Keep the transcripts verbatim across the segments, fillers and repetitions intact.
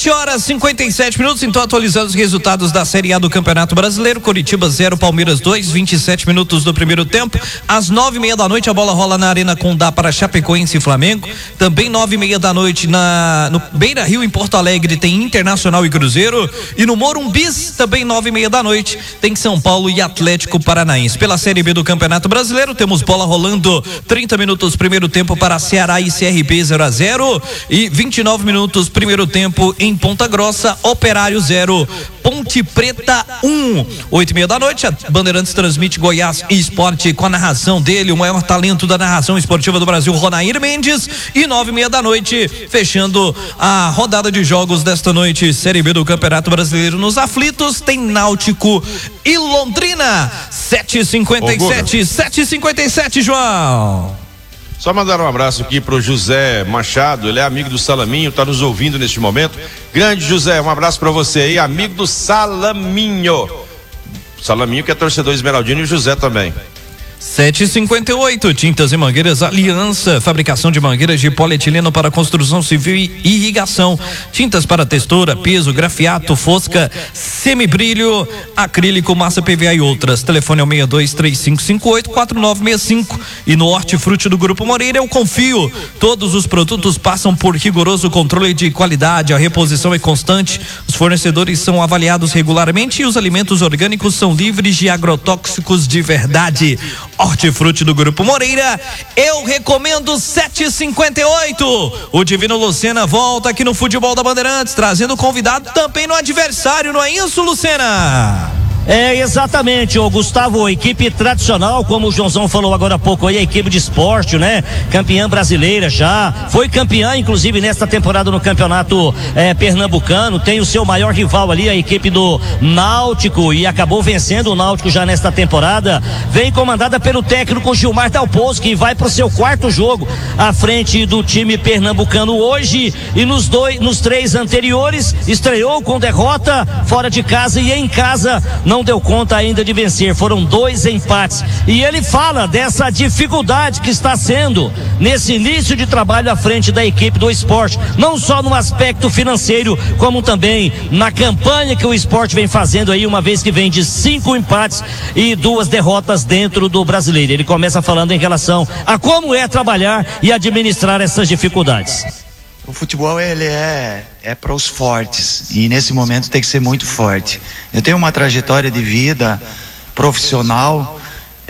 sete horas e cinquenta e sete minutos, então atualizando os resultados da Série A do Campeonato Brasileiro. Coritiba zero, Palmeiras dois, vinte e sete minutos do primeiro tempo. Às nove e meia da noite a bola rola na Arena Condá para Chapecoense e Flamengo. Também nove e meia da noite na no Beira Rio, em Porto Alegre, tem Internacional e Cruzeiro. E no Morumbis, também nove e meia da noite, tem São Paulo e Atlético Paranaense. Pela Série B do Campeonato Brasileiro, temos bola rolando trinta minutos primeiro tempo para Ceará e C R B zero a zero e vinte e nove minutos primeiro tempo em Ponta Grossa, Operário zero, Ponte Preta um. Oito e meia da noite, a Bandeirantes transmite Goiás e Esporte com a narração dele, o maior talento da narração esportiva do Brasil, Ronair Mendes. E nove e meia da noite, fechando a rodada de jogos desta noite, Série B do Campeonato Brasileiro nos aflitos, tem Náutico e Londrina. Sete e cinquenta e sete, sete e cinquenta e sete, João. Só mandar um abraço aqui pro José Machado, ele é amigo do Salaminho, tá nos ouvindo neste momento. Grande José, um abraço para você aí, amigo do Salaminho. Salaminho que é torcedor esmeraldino, e o José também. sete e cinquenta e oito, Tintas e Mangueiras Aliança, fabricação de mangueiras de polietileno para construção civil e irrigação, tintas para textura, piso, grafiato, fosca, semibrilho, acrílico, massa P V A e outras. Telefone é o seis dois três cinco cinco oito quatro nove seis cinco. E no Hortifruti do Grupo Moreira eu confio, todos os produtos passam por rigoroso controle de qualidade, a reposição é constante, os fornecedores são avaliados regularmente e os alimentos orgânicos são livres de agrotóxicos de verdade. Hortifruti do Grupo Moreira, eu recomendo. Sete e cinquenta e oito. O Divino Lucena volta aqui no Futebol da Bandeirantes, trazendo convidado também no adversário, não é isso, Lucena? É, exatamente, o Gustavo, equipe tradicional, como o Joãozão falou agora há pouco aí, a equipe de esporte, né? Campeã brasileira já, foi campeã inclusive nesta temporada no campeonato é, pernambucano, tem o seu maior rival ali, a equipe do Náutico, e acabou vencendo o Náutico já nesta temporada, vem comandada pelo técnico Gilmar Dalpozo, que vai pro seu quarto jogo à frente do time pernambucano hoje, e nos dois, nos três anteriores, estreou com derrota fora de casa e em casa não Não deu conta ainda de vencer, foram dois empates, e ele fala dessa dificuldade que está sendo nesse início de trabalho à frente da equipe do esporte, não só no aspecto financeiro, como também na campanha que o esporte vem fazendo aí, uma vez que vem de cinco empates e duas derrotas dentro do brasileiro. Ele começa falando em relação a como é trabalhar e administrar essas dificuldades. O futebol, ele é, é para os fortes, e nesse momento tem que ser muito forte. Eu tenho uma trajetória de vida profissional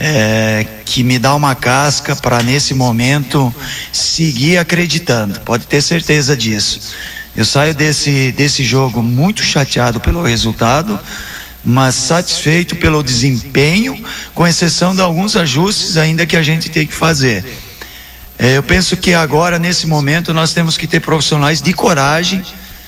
é, que me dá uma casca para nesse momento seguir acreditando, pode ter certeza disso. Eu saio desse, desse jogo muito chateado pelo resultado, mas satisfeito pelo desempenho, com exceção de alguns ajustes ainda que a gente tem que fazer. Eu penso que agora, nesse momento, nós temos que ter profissionais de coragem,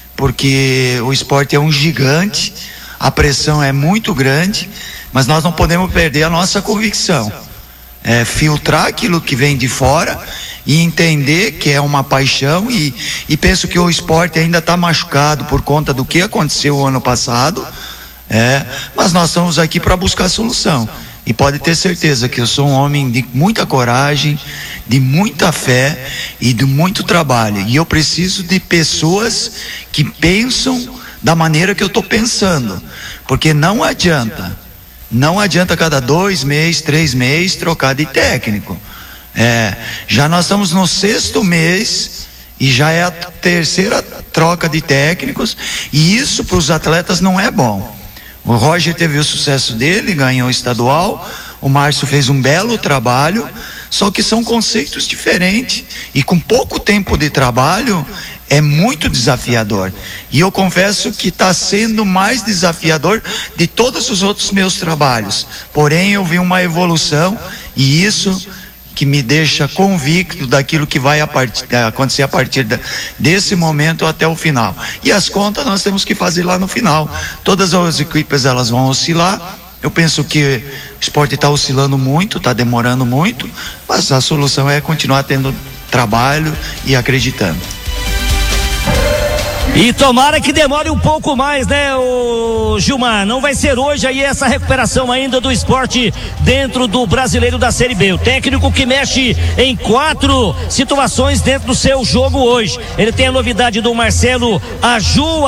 porque o esporte é um gigante, a pressão é muito grande, mas nós não podemos perder a nossa convicção. É, filtrar aquilo que vem de fora e entender que é uma paixão, e, e penso que o esporte ainda está machucado por conta do que aconteceu o ano passado, é, mas nós estamos aqui para buscar solução. E pode ter certeza que eu sou um homem de muita coragem, de muita fé e de muito trabalho. E eu preciso de pessoas que pensam da maneira que eu estou pensando. Porque não adianta, não adianta cada dois meses, três meses trocar de técnico. É, já nós estamos no sexto mês e já é a terceira troca de técnicos. E isso para os atletas não é bom. O Roger teve o sucesso dele, ganhou o estadual, o Márcio fez um belo trabalho, só que são conceitos diferentes, e com pouco tempo de trabalho é muito desafiador, e eu confesso que está sendo mais desafiador de todos os outros meus trabalhos, porém eu vi uma evolução, e isso que me deixa convicto daquilo que vai a partir, acontecer a partir da, desse momento até o final. E as contas nós temos que fazer lá no final. Todas as equipes, elas vão oscilar. Eu penso que o esporte está oscilando muito, está demorando muito, mas a solução é continuar tendo trabalho e acreditando. E tomara que demore um pouco mais, né, o Gilmar? Não vai ser hoje aí essa recuperação ainda do esporte dentro do Brasileiro da Série B. O técnico que mexe em quatro situações dentro do seu jogo hoje. Ele tem a novidade do Marcelo Aju.